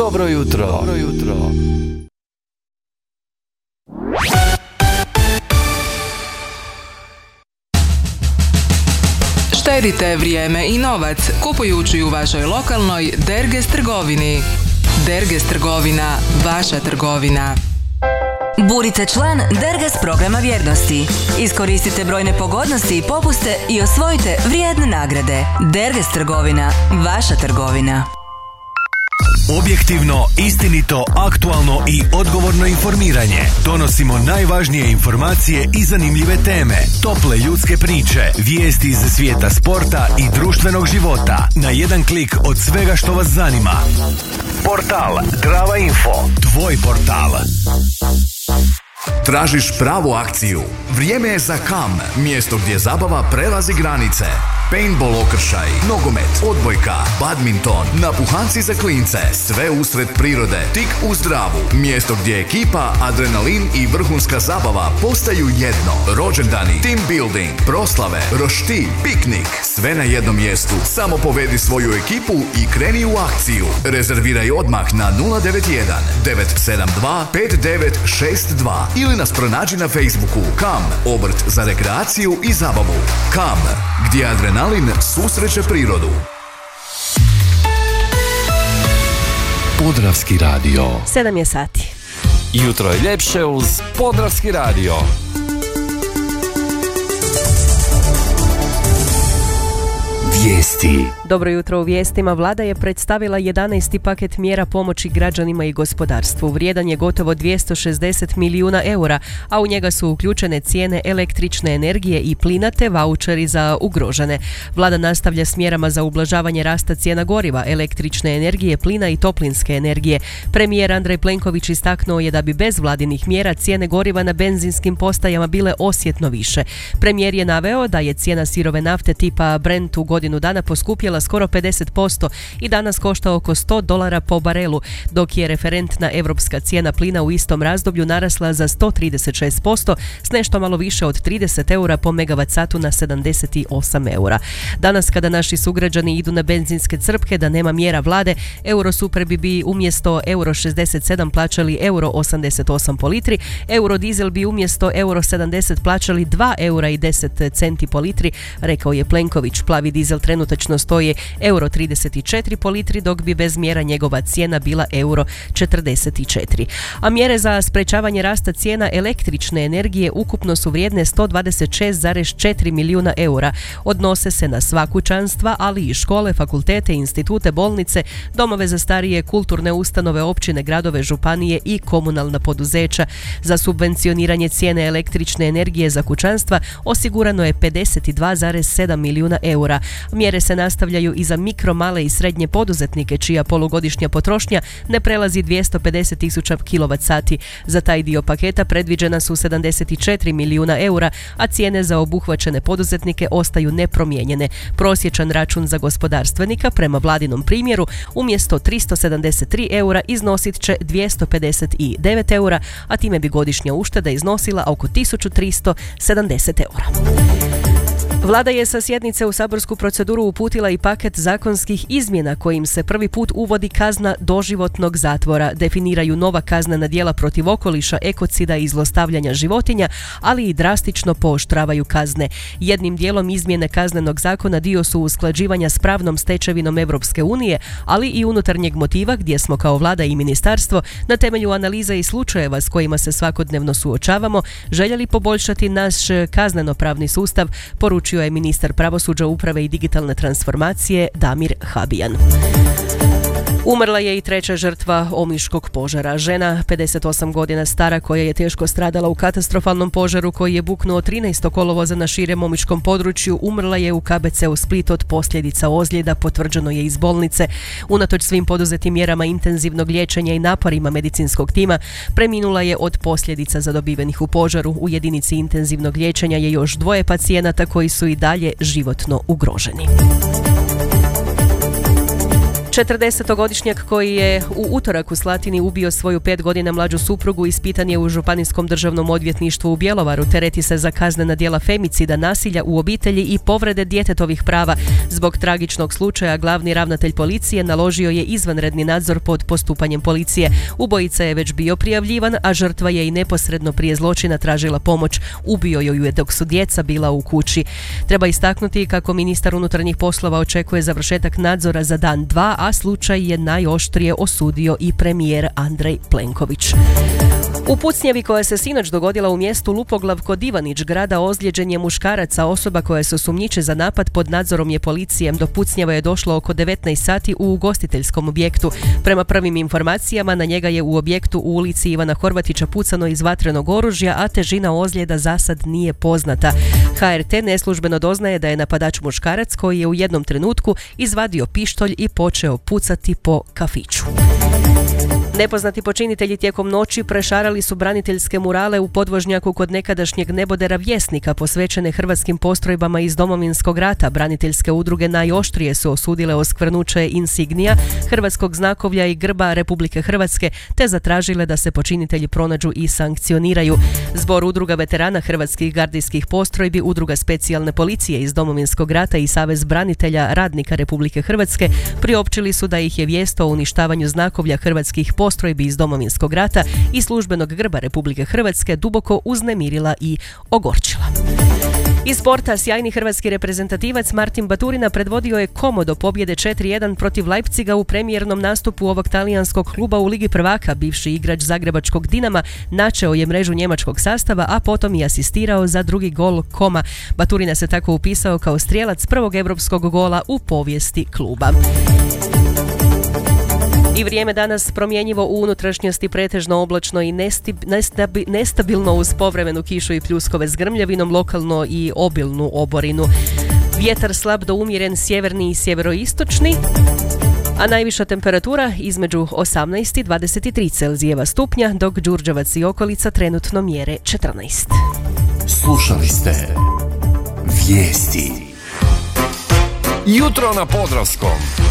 Dobro jutro. Dobro jutro. Štedite vrijeme i novac kupujući u vašoj lokalnoj Derges trgovini. Derges trgovina, vaša trgovina. Budite član Derges programa vjernosti. Iskoristite brojne pogodnosti i popuste i osvojite vrijedne nagrade. Derges trgovina, vaša trgovina. Objektivno, istinito, aktualno i odgovorno informiranje. Donosimo najvažnije informacije i zanimljive teme, tople ljudske priče, vijesti iz svijeta sporta i društvenog života na jedan klik od svega što vas zanima. Portal Drava Info, tvoj portal. Tražiš pravu akciju? Vrijeme je za KAM, mjesto gdje zabava prelazi granice. Paintball okršaj, nogomet, odbojka, badminton, napuhanci za klince, sve usred prirode, tik uz Dravu. Mjesto gdje ekipa, adrenalin i vrhunska zabava postaju jedno. Rođendani, team building, proslave, roštilj, piknik, sve na jednom mjestu. Samo povedi svoju ekipu i kreni u akciju. Rezerviraj odmah na 091 972 5962 ili nas pronađi na Facebooku KAM, obrt za rekreaciju i zabavu. KAM, gdje adrenalin susreće prirodu. Podravski radio. 7 je sati. Jutro je ljepše uz Podravski radio. Vijesti. Dobro jutro u vijestima. Vlada je predstavila 11. paket mjera pomoći građanima i gospodarstvu. Vrijedan je gotovo 260 milijuna eura, a u njega su uključene cijene električne energije i plina te vaučeri za ugrožene. Vlada nastavlja s mjerama za ublažavanje rasta cijena goriva, električne energije, plina i toplinske energije. Premijer Andrej Plenković istaknuo je da bi bez vladinih mjera cijene goriva na benzinskim postajama bile osjetno više. Premijer je naveo da je cijena sirove nafte tipa Brent u godinu dana poskupjela skoro 50% i danas košta oko $100 po barelu, dok je referentna europska cijena plina u istom razdoblju narasla za 136%, s nešto malo više od 30 eura po megavat satu na 78 eura. Danas kada naši sugrađani idu na benzinske crpke da nema mjera vlade, Eurosuper bi umjesto euro 67 plaćali euro 88 po litri, Eurodizel bi umjesto euro 70 plaćali 2 eura i 10 centi po litri, rekao je Plenković. Plavi dizel trenutačno stoji euro 34 po litri, dok bi bez mjera njegova cijena bila euro 44. A mjere za sprečavanje rasta cijena električne energije ukupno su vrijedne 126,4 milijuna eura. Odnose se na sva kućanstva, ali i škole, fakultete, institute, bolnice, domove za starije, kulturne ustanove, općine, gradove, županije i komunalna poduzeća. Za subvencioniranje cijene električne energije za kućanstva osigurano je 52,7 milijuna eura. Mjere se nastavljaju i za mikro, male i srednje poduzetnike čija polugodišnja potrošnja ne prelazi 250.000 kWh. Za taj dio paketa predviđena su 74 milijuna eura, a cijene za obuhvaćene poduzetnike ostaju nepromijenjene. Prosječan račun za gospodarstvenika prema vladinom primjeru umjesto 373 eura iznosit će 259 eura, a time bi godišnja ušteda iznosila oko 1370 eura. Vlada je sa sjednice u saborsku proceduru uputila i paket zakonskih izmjena kojim se prvi put uvodi kazna doživotnog zatvora, definiraju nova kaznena djela protiv okoliša, ekocida i zlostavljanja životinja, ali i drastično pooštravaju kazne. Jednim dijelom izmjene kaznenog zakona dio su usklađivanja s pravnom stečevinom Europske unije, ali i unutarnjeg motiva gdje smo kao vlada i ministarstvo na temelju analiza i slučajeva s kojima se svakodnevno suočavamo željeli poboljšati naš kazneno-pravni sustav, poručio je ministar pravosuđa, uprave i digitalne transformacije Damir Habijan. Umrla je i treća žrtva omiškog požara. Žena, 58 godina stara, koja je teško stradala u katastrofalnom požaru koji je buknuo 13. kolovoza na širem omiškom području, umrla je u KBC-u Split od posljedica ozljeda, potvrđeno je iz bolnice. Unatoč svim poduzetim mjerama intenzivnog liječenja i naporima medicinskog tima, preminula je od posljedica zadobivenih u požaru. U jedinici intenzivnog liječenja je još 2 pacijenata koji su i dalje životno ugroženi. 40-godišnjak koji je u utorak u Slatini ubio svoju 5 godina mlađu suprugu ispitan je u Županijskom državnom odvjetništvu u Bjelovaru. Tereti se za kaznena djela femicida, nasilja u obitelji i povrede djetetovih prava. Zbog tragičnog slučaja glavni ravnatelj policije naložio je izvanredni nadzor pod postupanjem policije. Ubojica je već bio prijavljivan, a žrtva je i neposredno prije zločina tražila pomoć. Ubio joj je dok su djeca bila u kući. Treba istaknuti kako ministar unutarnjih poslova očekuje završetak nadzora za dan 2, a slučaj je najoštrije osudio i premijer Andrej Plenković. U pucnjavi koja se sinoć dogodila u mjestu Lupoglav kod Ivanić grada ozlijeđen je muškarac, a osoba koja se osumnjiči za napad pod nadzorom je policije. Do pucnjava je došlo oko 19 sati u ugostiteljskom objektu. Prema prvim informacijama na njega je u objektu u ulici Ivana Horvatića pucano iz vatrenog oružja, a težina ozljeda zasad nije poznata. HRT neslužbeno doznaje da je napadač muškarac koji je u jednom trenutku izvadio pištolj i počeo pucati po kafiću. Nepoznati počinitelji tijekom noći prešarali su braniteljske murale u podvožnjaku kod nekadašnjeg nebodera Vjesnika posvećene hrvatskim postrojbama iz Domovinskog rata. Braniteljske udruge najoštrije su osudile oskvrnuće insignija, hrvatskog znakovlja i grba Republike Hrvatske, te zatražile da se počinitelji pronađu i sankcioniraju. Zbor udruga veterana hrvatskih gardijskih postrojbi, udruga specijalne policije iz Domovinskog rata i Savez branitelja radnika Republike Hrvatske priopćili su da ih je vijest o uništavanju znakovlja hrvatskih postrojbi iz Domovinskog rata i službenog grba Republike Hrvatske duboko uznemirila i ogorčila. Iz sporta, sjajni hrvatski reprezentativac Martin Baturina predvodio je Como do pobjede 4-1 protiv Leipziga u premijernom nastupu ovog talijanskog kluba u Ligi prvaka. Bivši igrač zagrebačkog Dinama načeo je mrežu njemačkog sastava, a potom i asistirao za drugi gol Koma. Baturina se tako upisao kao strijelac prvog europskog gola u povijesti kluba. I vrijeme danas promjenjivo u unutrašnjosti, pretežno oblačno i nestabilno uz povremenu kišu i pljuskove s grmljavinom, lokalno i obilnu oborinu. Vjetar slab do umjeren sjeverni i sjeveroistočni, a najviša temperatura između 18 i 23 Celzijeva stupnja, dok Đurđevac i okolica trenutno mjere 14. Slušali ste Vijesti. Jutro na Podravskom.